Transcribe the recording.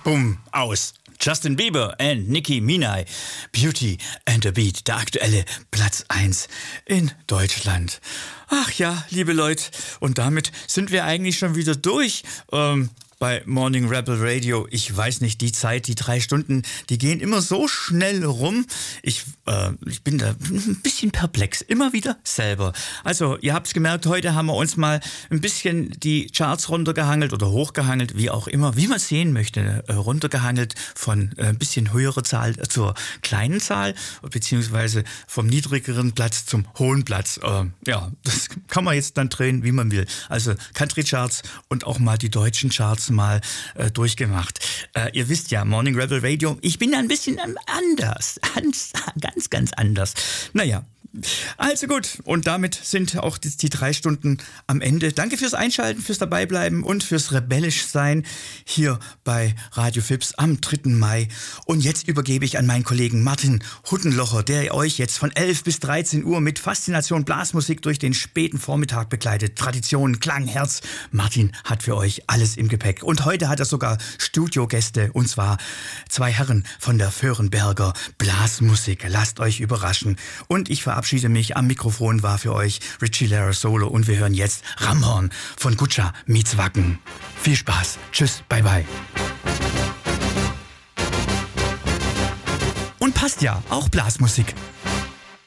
Bumm, aus. Justin Bieber and Nicki Minaj. Beauty and the Beat, der aktuelle Platz 1 in Deutschland. Ach ja, liebe Leute, und damit sind wir eigentlich schon wieder durch. Bei Morning Rebel Radio, ich weiß nicht, die Zeit, die 3 Stunden, die gehen immer so schnell rum. Ich bin da ein bisschen perplex, immer wieder selber. Also, ihr habt's gemerkt, heute haben wir uns mal ein bisschen die Charts runtergehangelt oder hochgehangelt, wie auch immer, wie man sehen möchte, runtergehangelt von ein bisschen höherer Zahl zur kleinen Zahl, beziehungsweise vom niedrigeren Platz zum hohen Platz. Ja, das kann man jetzt dann drehen, wie man will. Also Country Charts und auch mal die deutschen Charts mal durchgemacht. Ihr wisst ja, Morning Rebel Radio, ich bin ein bisschen anders. Ganz anders. Naja, also gut, und damit sind auch die 3 Stunden am Ende. Danke fürs Einschalten, fürs Dabeibleiben und fürs rebellisch sein hier bei Radio Fips am 3. Mai. Und jetzt übergebe ich an meinen Kollegen Martin Huttenlocher, der euch jetzt von 11 bis 13 Uhr mit Faszination Blasmusik durch den späten Vormittag begleitet. Tradition, Klang, Herz. Martin hat für euch alles im Gepäck. Und heute hat er sogar Studiogäste, und zwar 2 Herren von der Föhrenberger Blasmusik. Lasst euch überraschen. Und ich verabschiede mich. Am Mikrofon war für euch Richie Lara Solo und wir hören jetzt Ramhorn von Gutscha meets Wacken. Viel Spaß. Tschüss. Bye bye. Und passt ja, auch Blasmusik.